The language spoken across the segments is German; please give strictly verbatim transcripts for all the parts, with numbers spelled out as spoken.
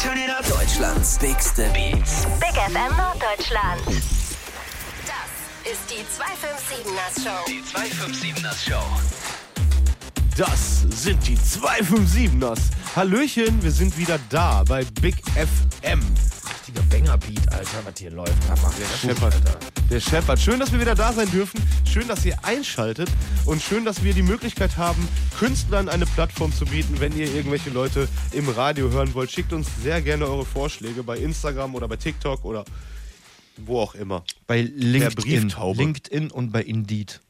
Deutschlands bigste Beats. Big F M Norddeutschland. Das ist die zweihundertsiebenundfünfzigers Show. Die zweihundertsiebenundfünfzigers Show. Das sind die zweihundertfünfundsiebzigers. Hallöchen, wir sind wieder da bei Big F M. Richtiger Banger-Beat, Alter, was hier läuft. Der scheppert. Der scheppert. Schön, dass wir wieder da sein dürfen. Schön, dass ihr einschaltet. Und schön, dass wir die Möglichkeit haben, Künstlern eine Plattform zu bieten. Wenn ihr irgendwelche Leute im Radio hören wollt, schickt uns sehr gerne eure Vorschläge bei Instagram oder bei TikTok oder wo auch immer. Bei LinkedIn, Brieftaube. LinkedIn und bei Indeed.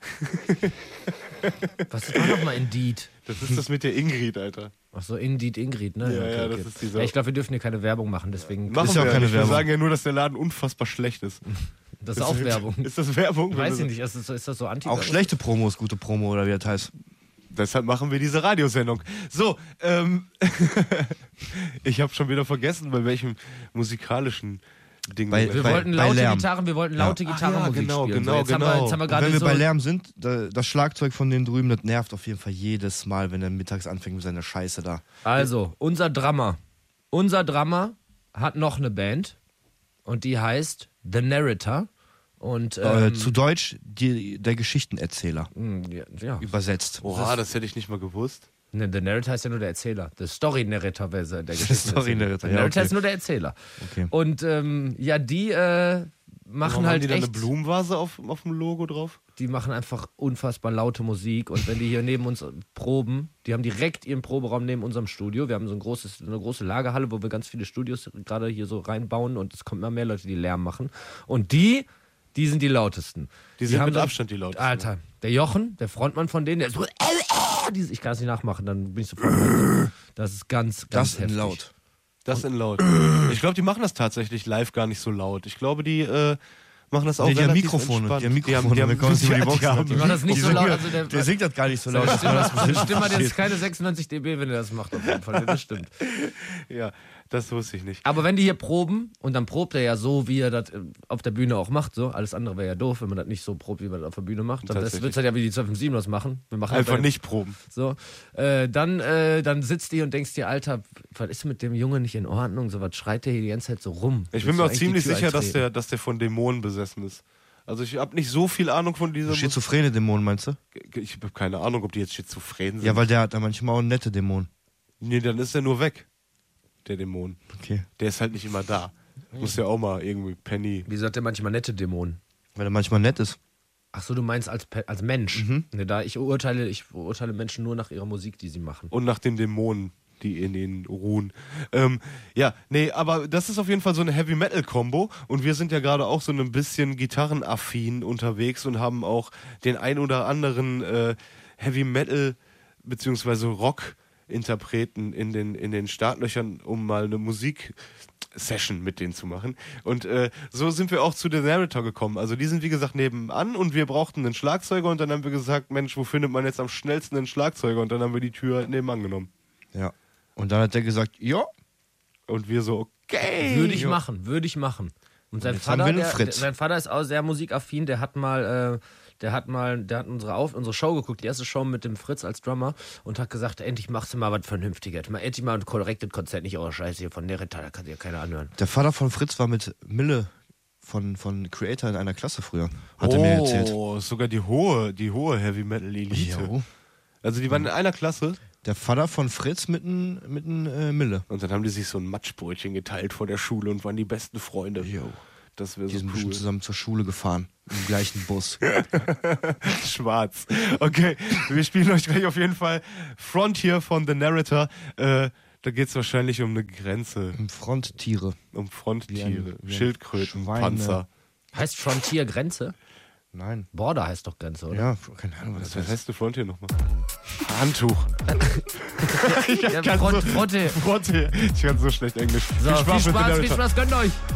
Was ist da nochmal Indeed? Das ist das mit der Ingrid, Alter. Achso, Indeed Ingrid, ne? Ja, okay, ja, okay. das ist die Sache. Ja, ich glaube, wir dürfen hier keine Werbung machen, deswegen. Machen Ist ja wir auch keine nicht. Wir Werbung. sagen ja nur, dass der Laden unfassbar schlecht ist. Das ist auch Werbung. Ist das Werbung? Weiß ich nicht, ist das, ist das so anti Auch schlechte Promo ist gute Promo, oder wie das heißt. Deshalb machen wir diese Radiosendung. So, ähm, ich habe schon wieder vergessen, bei welchem musikalischen Ding Bei- wir Wir bei- wollten bei laute Lärm. Gitarren, wir wollten laute Ja. Ah, Gitarrenmusik ja, genau, spielen. genau, so, jetzt genau. Haben wir, jetzt haben wir Und gerade wenn wir so bei Lärm sind, da, das Schlagzeug von denen drüben, das nervt auf jeden Fall jedes Mal, wenn er mittags anfängt mit seiner Scheiße da. Also, unser Drummer. Unser Drummer hat noch eine Band und die heißt The Narrator. Und, ähm, äh, zu Deutsch die, der Geschichtenerzähler. mh, ja, ja. Übersetzt. Oha, das hätte ich nicht mal gewusst. Ne, der Narrator heißt ja nur der Erzähler. Der Story-Narrator wäre der Geschichte. Story-Narrator, Der ja, Narrator okay. ist nur der Erzähler. Okay. Und ähm, ja, die äh, machen Warum halt haben die da echt, eine Blumenvase auf, auf dem Logo drauf? die machen einfach unfassbar laute Musik. Und wenn die hier neben uns proben, die haben direkt ihren Proberaum neben unserem Studio. Wir haben so ein großes, eine große Lagerhalle, wo wir ganz viele Studios gerade hier so reinbauen. Und es kommen immer mehr Leute, die Lärm machen. Und die, die sind die lautesten. Die sind haben mit so- Abstand die lautesten. Alter, der Jochen, der Frontmann von denen, der ist so, ich kann es nicht nachmachen, dann bin ich sofort weg. Das ist ganz, ganz Das in heftig. laut. Das in laut. Ich glaube, die machen das tatsächlich live gar nicht so laut. Ich glaube, die äh, machen das auch Nee, die haben relativ Mikrofone. entspannt. Die haben Mikrofone, Die haben, wir kommen nicht über die ja, Boxen. die haben, Die machen das nicht so laut. Also der, Der singt das gar nicht so laut. seine dass man das Stimme, bestimmt seine Stimme hat versteht. jetzt keine sechsundneunzig Dezibel, wenn er das macht, auf jeden Fall. Das stimmt. ja, das wusste ich nicht. Aber wenn die hier proben, und dann probt er ja so, wie er das äh, auf der Bühne auch macht, so, alles andere wäre ja doof, wenn man das nicht so probt, wie man das auf der Bühne macht. Dann das Tatsächlich. wird halt ja wie die zweihundertsiebenundfünfzigers machen. Wir machen Einfach halt bei- nicht proben. So, äh, dann, äh, dann sitzt die und denkst dir, Alter, was ist mit dem Jungen nicht in Ordnung? So, was schreit der hier die ganze Zeit so rum? Ich Willst bin du mir auch eigentlich die ziemlich Tür sicher, dass eintreten? der, dass der von Dämonen besessen ist. Also ich habe nicht so viel Ahnung von dieser Musik. Schizophrene Dämonen, meinst du? Ich habe keine Ahnung, ob die jetzt schizophren sind. Ja, weil der hat da manchmal auch nette Dämonen. Nee, dann ist er nur weg, der Dämon. Okay. Der ist halt nicht immer da. Muss ja auch mal irgendwie Penny. Wie sagt der manchmal nette Dämonen? Weil er manchmal nett ist. Ach so, du meinst als, Pe- als Mensch. Mhm. Ne, da ich urteile, ich urteile Menschen nur nach ihrer Musik, die sie machen. Und nach den Dämonen, die in ihnen ruhen. Ähm, ja, nee, aber das ist auf jeden Fall so eine Heavy-Metal-Kombo. Und wir sind ja gerade auch so ein bisschen gitarrenaffin unterwegs und haben auch den ein oder anderen äh, Heavy-Metal- beziehungsweise Rock-Interpreten in den, in den Startlöchern, um mal eine Musik-Session mit denen zu machen. Und äh, so sind wir auch zu The Narrator gekommen. Also die sind wie gesagt nebenan und wir brauchten einen Schlagzeuger und dann haben wir gesagt, Mensch, wo findet man jetzt am schnellsten einen Schlagzeuger? Und dann haben wir die Tür nebenan genommen. Ja. Und dann hat der gesagt, ja. Und wir so, okay. Würde ich machen, würde ich machen. Und sein jetzt haben Vater, wir einen der, Fritz. der, sein Vater ist auch sehr musikaffin, der hat mal, äh, der hat mal, der hat unsere, Auf, unsere Show geguckt, die erste Show mit dem Fritz als Drummer und hat gesagt, endlich machst du mal was Vernünftiges. Mal, endlich mal ein korrektes Konzert, nicht eure Scheiße hier von Nerita, da kann sich ja keiner anhören. Der Vater von Fritz war mit Mille von, von Creator in einer Klasse früher. Hat er mir erzählt. Oh, sogar die hohe, die hohe Heavy Metal Elite. Jo. Also die waren in einer Klasse Der Vater von Fritz mit einem mit n, äh, Mille. und dann haben die sich so ein Matschbrötchen geteilt vor der Schule und waren die besten Freunde. Jo. Das wäre Die so sind cool. bestimmt zusammen zur Schule gefahren. Im gleichen Bus. Schwarz. Okay, wir spielen euch gleich auf jeden Fall Frontier von The Narrator. Äh, da geht es wahrscheinlich um eine Grenze, Im Fronttiere. um Fronttiere, Wie ein- wie ein Schildkröten, Schweine. Panzer. Heißt Frontier Grenze? Nein. Border heißt doch Grenze, oder? Ja, keine Ahnung, was das Was heißt. heißt du Frontier nochmal? Handtuch. Ja, Front, Fronte. Frontier. Ich kann so schlecht Englisch. So, viel mit The Spaß, viel Narrator. Spaß, gönnt euch.